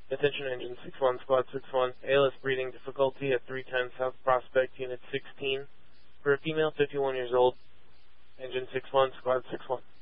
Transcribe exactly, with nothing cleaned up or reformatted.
Attention Engine six one, Squad six one, A L S breathing difficulty at three ten South Prospect, Unit sixteen. For a female, fifty-one years old, Engine six one, Squad six one.